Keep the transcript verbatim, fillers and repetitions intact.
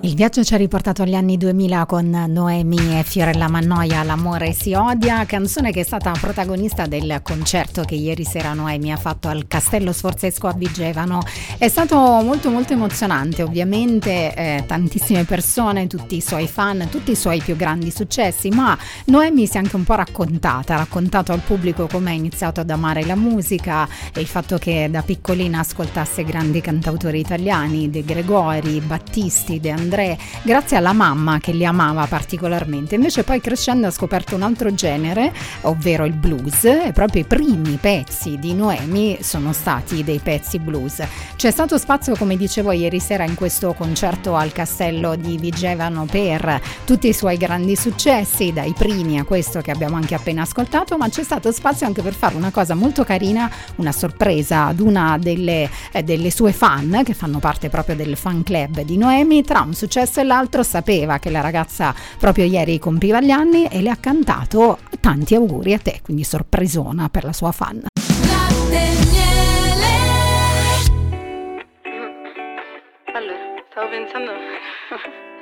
Il viaggio ci ha riportato agli anni duemila con Noemi e Fiorella Mannoia, L'amore si odia, canzone che è stata protagonista del concerto che ieri sera Noemi ha fatto al Castello Sforzesco a Vigevano. È stato molto molto emozionante, ovviamente, eh, tantissime persone, tutti i suoi fan, tutti i suoi più grandi successi, ma Noemi si è anche un po' raccontata, ha raccontato al pubblico come ha iniziato ad amare la musica e il fatto che da piccolina ascoltasse grandi cantautori italiani, De Gregori, Battisti, De André, grazie alla mamma che li amava particolarmente. Invece poi crescendo ha scoperto un altro genere, ovvero il blues, e proprio i primi pezzi di Noemi sono stati dei pezzi blues. C'è stato spazio, come dicevo ieri sera in questo concerto al Castello di Vigevano, per tutti i suoi grandi successi, dai primi a questo che abbiamo anche appena ascoltato, ma c'è stato spazio anche per fare una cosa molto carina, una sorpresa ad una delle, eh, delle sue fan che fanno parte proprio del fan club di Noemi. Tra un successo e l'altro sapeva che la ragazza proprio ieri compiva gli anni e le ha cantato tanti auguri a te, quindi sorpresona per la sua fan. Latte e miele. Allora, stavo pensando